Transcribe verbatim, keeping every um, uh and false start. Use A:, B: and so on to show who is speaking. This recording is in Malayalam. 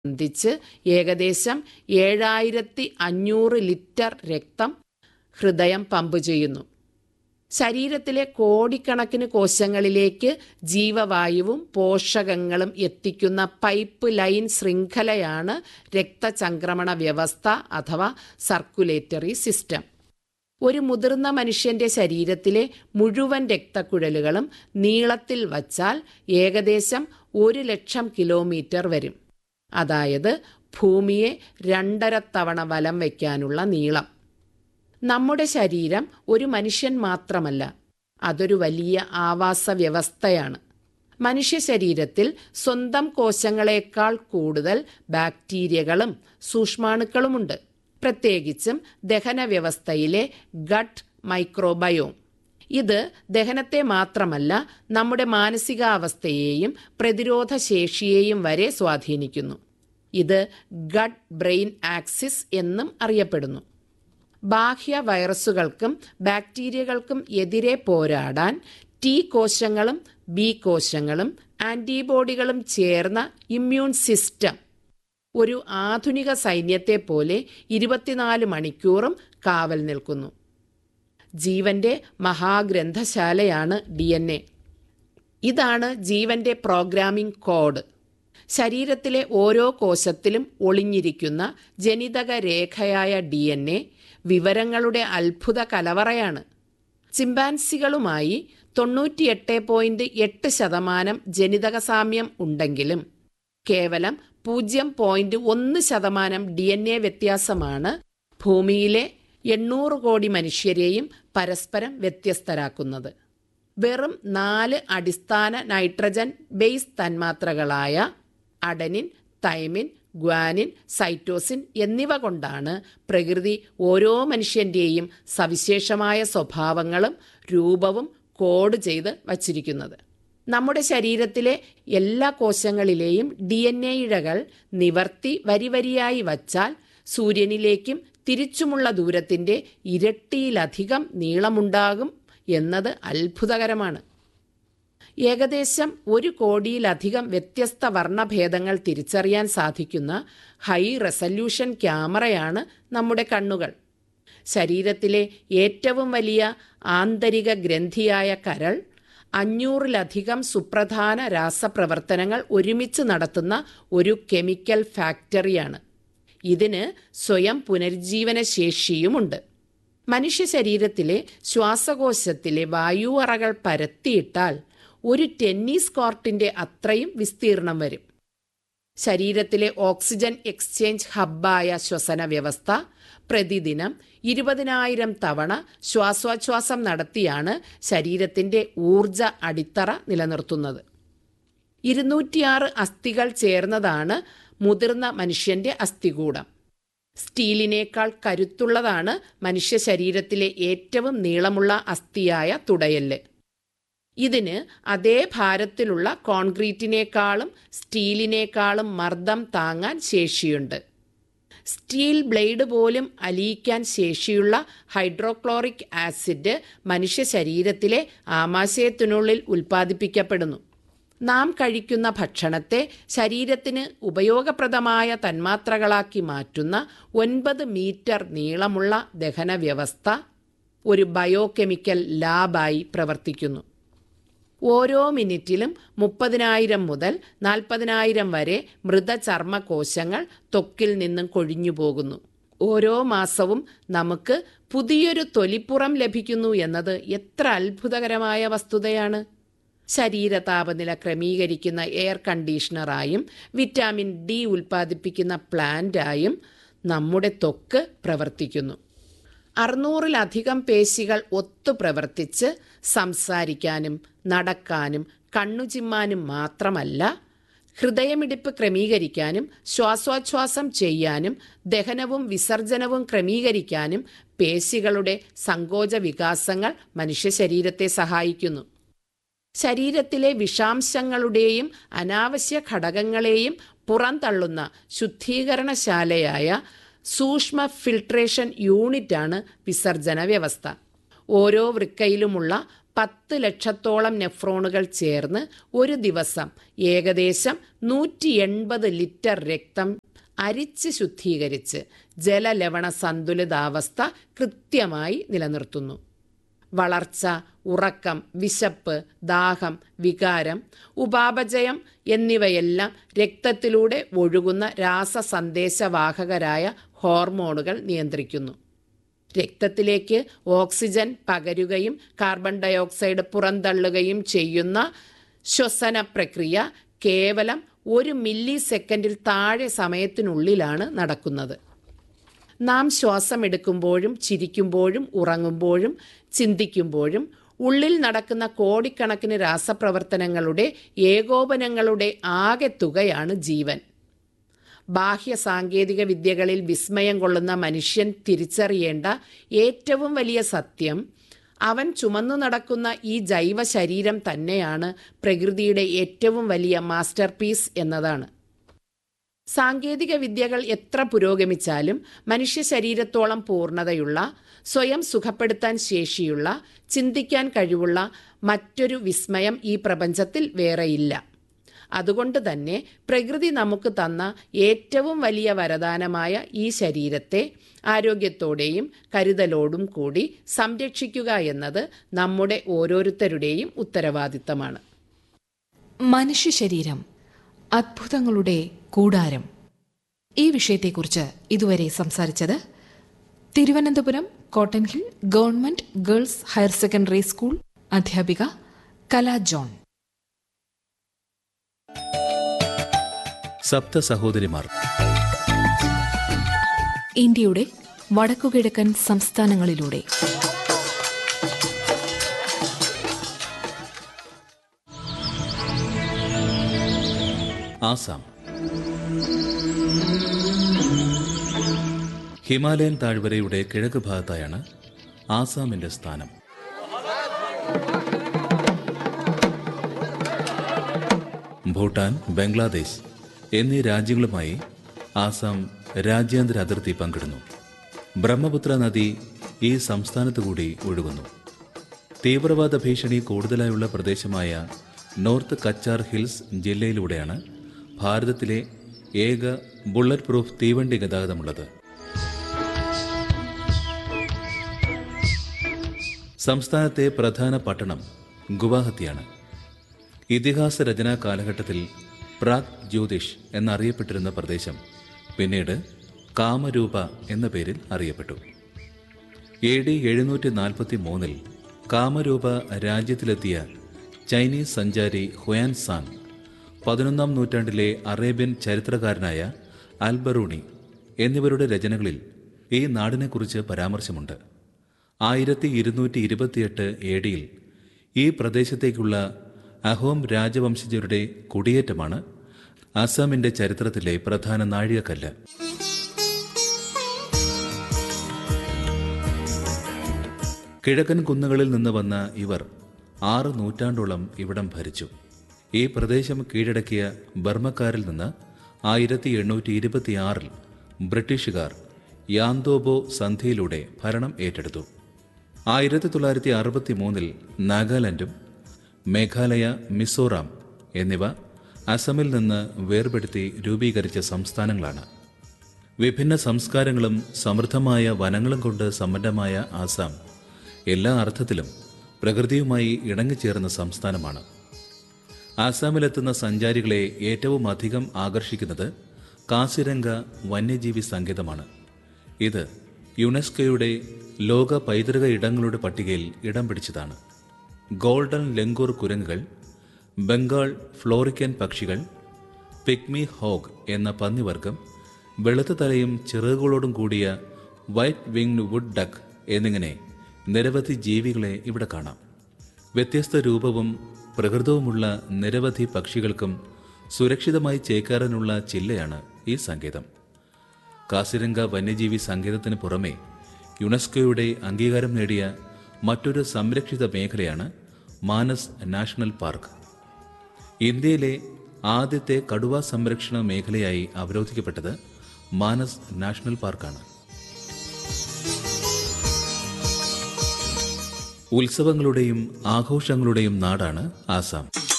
A: ബന്ധിച്ച് ഏകദേശം ഏഴായിരത്തി അഞ്ഞൂറ് ലിറ്റർ രക്തം ഹൃദയം പമ്പ് ചെയ്യുന്നു. ശരീരത്തിലെ കോടിക്കണക്കിന് കോശങ്ങളിലേക്ക് ജീവവായുവും പോഷകങ്ങളും എത്തിക്കുന്ന പൈപ്പ് ലൈൻ ശൃംഖലയാണ് രക്തചംക്രമണ വ്യവസ്ഥ അഥവാ സർക്കുലേറ്ററി സിസ്റ്റം. ഒരു മുതിർന്ന മനുഷ്യന്റെ ശരീരത്തിലെ മുഴുവൻ രക്തക്കുഴലുകളും നീളത്തിൽ വച്ചാൽ ഏകദേശം ഒരു ലക്ഷം കിലോമീറ്റർ വരും. അതായത് ഭൂമിയെ രണ്ടര തവണ വലം വയ്ക്കാനുള്ള നീളം. നമ്മുടെ ശരീരം ഒരു മനുഷ്യൻ മാത്രമല്ല, അതൊരു വലിയ ആവാസ വ്യവസ്ഥയാണ്. മനുഷ്യ ശരീരത്തിൽ സ്വന്തം കോശങ്ങളെക്കാൾ കൂടുതൽ ബാക്ടീരിയകളും സൂക്ഷ്മാണുക്കളുമുണ്ട്. പ്രത്യേകിച്ചും ദഹന വ്യവസ്ഥയിലെ ഗട്ട് മൈക്രോബയോം. ഇത് ദഹനത്തെ മാത്രമല്ല, നമ്മുടെ മാനസികാവസ്ഥയെയും പ്രതിരോധ ശേഷിയെയും വരെ സ്വാധീനിക്കുന്നു. ഇത് ഗട്ട് ബ്രെയിൻ ആക്സിസ് എന്നും അറിയപ്പെടുന്നു. ബാഹ്യ വൈറസുകൾക്കും ബാക്ടീരിയകൾക്കും എതിരെ പോരാടാൻ ടി കോശങ്ങളും ബി കോശങ്ങളും ആന്റിബോഡികളും ചേർന്ന ഇമ്മ്യൂൺ സിസ്റ്റം ഒരു ആധുനിക സൈന്യത്തെ പോലെ ഇരുപത്തിനാല് മണിക്കൂറും കാവൽ നിൽക്കുന്നു. ജീവന്റെ മഹാഗ്രന്ഥശാലയാണ് ഡി എൻ എ. ഇതാണ് ജീവന്റെ പ്രോഗ്രാമിംഗ് കോഡ്. ശരീരത്തിലെ ഓരോ കോശത്തിലും ഒളിഞ്ഞിരിക്കുന്ന ജനിതക രേഖയായ ഡി എൻ എ വിവരങ്ങളുടെ അത്ഭുത കലവറയാണ്. ചിമ്പാൻസികളുമായി തൊണ്ണൂറ്റിയെട്ട് പോയിന്റ് എട്ട് ശതമാനം ജനിതക സാമ്യം ഉണ്ടെങ്കിലും കേവലം പൂജ്യം പോയിന്റ് ഒന്ന് ശതമാനം ഡി എൻ എ വ്യത്യാസമാണ് ഭൂമിയിലെ എണ്ണൂറ് കോടി മനുഷ്യരെയും പരസ്പരം വ്യത്യസ്തരാക്കുന്നത്. വെറും നാല് അടിസ്ഥാന nitrogen base തന്മാത്രകളായ adenine, thymine, guanine, cytosine എന്നിവ കൊണ്ടാണ് പ്രകൃതി ഓരോ മനുഷ്യന്റെയും സവിശേഷമായ സ്വഭാവങ്ങളും രൂപവും കോഡ് ചെയ്ത് വച്ചിരിക്കുന്നത്. നമ്മുടെ ശരീരത്തിലെ എല്ലാ കോശങ്ങളിലെയും ഡി എൻ എ ഇഴകൾ നിവർത്തി വരിവരിയായി വച്ചാൽ സൂര്യനിലേക്കും തിരിച്ചുമുള്ള ദൂരത്തിന്റെ ഇരട്ടിയിലധികം നീളമുണ്ടാകും എന്നത് അത്ഭുതകരമാണ്. ഏകദേശം ഒരു കോടിയിലധികം വ്യത്യസ്ത വർണ്ണഭേദങ്ങൾ തിരിച്ചറിയാൻ സാധിക്കുന്ന ഹൈ റെസല്യൂഷൻ ക്യാമറയാണ് നമ്മുടെ കണ്ണുകൾ. ശരീരത്തിലെ ഏറ്റവും വലിയ ആന്തരിക ഗ്രന്ഥിയായ കരൾ അഞ്ഞൂറിലധികം സുപ്രധാന രാസപ്രവർത്തനങ്ങൾ ഒരുമിച്ച് നടത്തുന്ന ഒരു കെമിക്കൽ ഫാക്ടറിയാണ്. ഇതിന് സ്വയം പുനരുജ്ജീവന ശേഷിയുമുണ്ട്. മനുഷ്യ ശരീരത്തിലെ ശ്വാസകോശത്തിലെ വായു അറകൾ പരത്തിയിട്ടാൽ ഒരു ടെന്നീസ് കോർട്ടിന്റെ അത്രയും വിസ്തീർണം വരും. ശരീരത്തിലെ ഓക്സിജൻ എക്സ്ചേഞ്ച് ഹബ്ബായ ശ്വസന വ്യവസ്ഥ പ്രതിദിനം ഇരുപതിനായിരം തവണ ശ്വാസോച്ഛ്വാസം നടത്തിയാണ് ശരീരത്തിന്റെ ഊർജ അടിത്തറ നിലനിർത്തുന്നത്. ഇരുന്നൂറ്റിയാറ് അസ്ഥികൾ ചേർന്നതാണ് മുതിർന്ന മനുഷ്യന്റെ അസ്ഥികൂടം. സ്റ്റീലിനേക്കാൾ കരുത്തുള്ളതാണ് മനുഷ്യ ശരീരത്തിലെ ഏറ്റവും നീളമുള്ള അസ്ഥിയായ തുടയെല്ല്. ഇതിന് അതേ ഭാരത്തിലുള്ള കോൺക്രീറ്റിനേക്കാളും സ്റ്റീലിനേക്കാളും മർദ്ദം താങ്ങാൻ ശേഷിയുണ്ട്. സ്റ്റീൽ ബ്ലേഡ് പോലും അലിയിക്കാൻ ശേഷിയുള്ള ഹൈഡ്രോക്ലോറിക് ആസിഡ് മനുഷ്യ ശരീരത്തിലെ ആമാശയത്തിനുള്ളിൽ ഉൽപ്പാദിപ്പിക്കപ്പെടുന്നു. നാം കഴിക്കുന്ന ഭക്ഷണത്തെ ശരീരത്തിന് ഉപയോഗപ്രദമായ തന്മാത്രകളാക്കി മാറ്റുന്ന ഒൻപത് മീറ്റർ നീളമുള്ള ദഹന വ്യവസ്ഥ ഒരു ബയോകെമിക്കൽ ലാബായി പ്രവർത്തിക്കുന്നു. ഓരോ മിനിറ്റിലും മുപ്പതിനായിരം മുതൽ നാൽപ്പതിനായിരം വരെ മൃതചർമ്മ കോശങ്ങൾ ത്വക്കിൽ നിന്നും കൊഴിഞ്ഞു പോകുന്നു. ഓരോ മാസവും നമുക്ക് പുതിയൊരു തൊലിപ്പുറം ലഭിക്കുന്നു എന്നത് എത്ര അത്ഭുതകരമായ വസ്തുതയാണ്. ശരീര താപനില ക്രമീകരിക്കുന്ന എയർ കണ്ടീഷണറായും വിറ്റാമിൻ ഡി ഉൽപ്പാദിപ്പിക്കുന്ന പ്ലാന്റായും നമ്മുടെ ത്വക്ക് പ്രവർത്തിക്കുന്നു. അറുന്നൂറിലധികം പേശികൾ ഒത്തു പ്രവർത്തിച്ച് സംസാരിക്കാനും നടക്കാനും കണ്ണുചിമ്മാനും മാത്രമല്ല, ഹൃദയമിടിപ്പ് ക്രമീകരിക്കാനും ശ്വാസോച്ഛ്വാസം ചെയ്യാനും ദഹനവും വിസർജനവും ക്രമീകരിക്കാനും പേശികളുടെ സങ്കോച വികാസങ്ങൾ മനുഷ്യ ശരീരത്തെ സഹായിക്കുന്നു. ശരീരത്തിലെ വിഷാംശങ്ങളുടെയും അനാവശ്യ ഘടകങ്ങളെയും പുറന്തള്ളുന്ന ശുദ്ധീകരണശാലയായ സൂക്ഷ്മ ഫിൽട്രേഷൻ യൂണിറ്റാണ് വിസർജന വ്യവസ്ഥ. ഓരോ വൃക്കയിലുമുള്ള പത്ത് ലക്ഷത്തോളം നെഫ്രോണുകൾ ചേർന്ന് ഒരു ദിവസം ഏകദേശം നൂറ്റി എൺപത് ലിറ്റർ രക്തം അരിച്ച് ശുദ്ധീകരിച്ച് ജലലവണ സന്തുലിതാവസ്ഥ കൃത്യമായി നിലനിർത്തുന്നു. വളർച്ച, ഉറക്കം, വിശപ്പ്, ദാഹം, വികാരം, ഉപാപചയം എന്നിവയെല്ലാം രക്തത്തിലൂടെ ഒഴുകുന്ന രാസസന്ദേശവാഹകരായ ഹോർമോണുകൾ നിയന്ത്രിക്കുന്നു. രക്തത്തിലേക്ക് ഓക്സിജൻ പകരുകയും കാർബൺ ഡയോക്സൈഡ് പുറന്തള്ളുകയും ചെയ്യുന്ന ശ്വസന പ്രക്രിയ കേവലം ഒരു മില്ലി സെക്കൻഡിൽ താഴെ സമയത്തിനുള്ളിലാണ് നടക്കുന്നത്. നാം ശ്വാസമെടുക്കുമ്പോഴും ചിരിക്കുമ്പോഴും ഉറങ്ങുമ്പോഴും ചിന്തിക്കുമ്പോഴും ഉള്ളിൽ നടക്കുന്ന കോടിക്കണക്കിന് രാസപ്രവർത്തനങ്ങളുടെ ഏകോപനങ്ങളുടെ ആകെത്തുകയാണ് ജീവൻ. ബാഹ്യ സാങ്കേതിക വിദ്യകളിൽ വിസ്മയം കൊള്ളുന്ന മനുഷ്യൻ തിരിച്ചറിയേണ്ട ഏറ്റവും വലിയ സത്യം അവൻ ചുമന്നു നടക്കുന്ന ഈ ജൈവ ശരീരം തന്നെയാണ് പ്രകൃതിയുടെ ഏറ്റവും വലിയ മാസ്റ്റർ പീസ് എന്നതാണ്. സാങ്കേതിക വിദ്യകൾ എത്ര പുരോഗമിച്ചാലും മനുഷ്യ ശരീരത്തോളം പൂർണ്ണതയുള്ള, സ്വയം സുഖപ്പെടുത്താൻ ശേഷിയുള്ള, ചിന്തിക്കാൻ കഴിവുള്ള മറ്റൊരു വിസ്മയം ഈ പ്രപഞ്ചത്തിൽ വേറെയില്ല. അതുകൊണ്ട് തന്നെ പ്രകൃതി നമുക്ക് തന്ന ഏറ്റവും വലിയ വരദാനമായ ഈ ശരീരത്തെ ആരോഗ്യത്തോടെയും കരുതലോടും കൂടി സംരക്ഷിക്കുക എന്നത് നമ്മുടെ ഓരോരുത്തരുടെയും ഉത്തരവാദിത്തമാണ്.
B: മനുഷ്യ ശരീരം അത്ഭുതങ്ങളുടെ കൂടാരം. ഈ വിഷയത്തെക്കുറിച്ച് ഇതുവരെ സംസാരിച്ചത് Thiruvananthapuram cotton hill government girls higher secondary school അധ്യാപിക കലാ ജോൺ.
C: സപ്ത സഹോദരിമാർ.
B: ഇന്ത്യയുടെ വടക്കുകിഴക്കൻ സംസ്ഥാനങ്ങളിലൂടെ
C: ആസാം. ഹിമാലയൻ താഴ്വരയുടെ കിഴക്ക് ഭാഗത്തായാണ് ആസാമിന്റെ സ്ഥാനം. ഭൂട്ടാൻ, ബംഗ്ലാദേശ് എന്നീ രാജ്യങ്ങളുമായി ആസാം രാജ്യാന്തര അതിർത്തി പങ്കിടുന്നു. ബ്രഹ്മപുത്ര നദി ഈ സംസ്ഥാനത്തു കൂടി ഒഴുകുന്നു. തീവ്രവാദ ഭീഷണി കൂടുതലായുള്ള പ്രദേശമായ നോർത്ത് കച്ചാർ ഹിൽസ് ജില്ലയിലൂടെയാണ് ഭാരതത്തിലെ ഏക ബുള്ളറ്റ് പ്രൂഫ് തീവണ്ടി ഗതാഗതമുള്ളത്. സംസ്ഥാനത്തെ പ്രധാന പട്ടണം ഗുവാഹത്തിയാണ്. ഇതിഹാസ രചനാ കാലഘട്ടത്തിൽ പ്രാഗ് ജ്യോതിഷ് എന്നറിയപ്പെട്ടിരുന്ന പ്രദേശം പിന്നീട് കാമരൂപ എന്ന പേരിൽ അറിയപ്പെട്ടു. എ ഡി എഴുന്നൂറ്റി നാൽപ്പത്തി മൂന്നിൽ കാമരൂപ രാജ്യത്തിലെത്തിയ ചൈനീസ് സഞ്ചാരി ഹുയാൻ സാങ് പതിനൊന്നാം നൂറ്റാണ്ടിലെ അറേബ്യൻ ചരിത്രകാരനായ അൽബറൂണി എന്നിവരുടെ രചനകളിൽ ഈ നാടിനെക്കുറിച്ച് പരാമർശമുണ്ട്. ആയിരത്തി ഇരുന്നൂറ്റി ഇരുപത്തിയെട്ട് എ ഡിയിൽ ഈ പ്രദേശത്തേക്കുള്ള അഹോം രാജവംശജരുടെ കുടിയേറ്റമാണ് അസാമിന്റെ ചരിത്രത്തിലെ പ്രധാന നാഴികക്കല്ല്. കിഴക്കൻ കുന്നുകളിൽ നിന്ന് വന്ന ഇവർ ആറ് നൂറ്റാണ്ടോളം ഇവിടം ഭരിച്ചു. ഈ പ്രദേശം കീഴടക്കിയ ബർമ്മക്കാരിൽ നിന്ന് ആയിരത്തി എണ്ണൂറ്റി ഇരുപത്തിയാറിൽ ബ്രിട്ടീഷുകാർ യാന്തോബോ സന്ധിയിലൂടെ ഭരണം ഏറ്റെടുത്തു. ആയിരത്തി തൊള്ളായിരത്തി അറുപത്തി മൂന്നിൽ നാഗാലാൻഡും മേഘാലയ, മിസോറാം എന്നിവ അസമിൽ നിന്ന് വേർപെടുത്തി രൂപീകരിച്ച സംസ്ഥാനങ്ങളാണ്. വിഭിന്ന സംസ്കാരങ്ങളും സമൃദ്ധമായ വനങ്ങളും കൊണ്ട് സമ്പന്നമായ ആസാം എല്ലാ അർത്ഥത്തിലും പ്രകൃതിയുമായി ഇണങ്ങിച്ചേർന്ന സംസ്ഥാനമാണ്. ആസാമിലെത്തുന്ന സഞ്ചാരികളെ ഏറ്റവും അധികം ആകർഷിക്കുന്നത് കാസിരംഗ വന്യജീവി സങ്കേതമാണ്. ഇത് യുനെസ്കോയുടെ ലോക പൈതൃക ഇടങ്ങളുടെ പട്ടികയിൽ ഇടം പിടിച്ചതാണ്. ഗോൾഡൻ ലെങ്കൂർ കുരങ്ങുകൾ, ബംഗാൾ ഫ്ലോറിക്കൻ പക്ഷികൾ, പിഗ്മി ഹോഗ് എന്ന പന്നിവർഗം, വെളുത്ത തലയും ചിറകുകളോടും കൂടിയ വൈറ്റ് വിങ്ഡ് വുഡ് ഡക്ക് എന്നിങ്ങനെ നിരവധി ജീവികളെ ഇവിടെ കാണാം. വ്യത്യസ്ത രൂപവും പ്രകൃതവുമുള്ള നിരവധി പക്ഷികൾക്കും സുരക്ഷിതമായി ചേക്കാറാനുള്ള ചില്ലയാണ് ഈ സങ്കേതം. കാസിരംഗ വന്യജീവി സങ്കേതത്തിന് പുറമെ യുനെസ്കോയുടെ അംഗീകാരം നേടിയ മറ്റൊരു സംരക്ഷിത മേഖലയാണ് മാനസ് നാഷണൽ പാർക്ക്. ഇന്ത്യയിലെ ആദ്യത്തെ കടുവ സംരക്ഷണ മേഖലയായി അവരോധിക്കപ്പെട്ടത് മാനസ് നാഷണൽ പാർക്കാണ്. ഉത്സവങ്ങളുടെയും ആഘോഷങ്ങളുടെയും നാടാണ് ആസാം.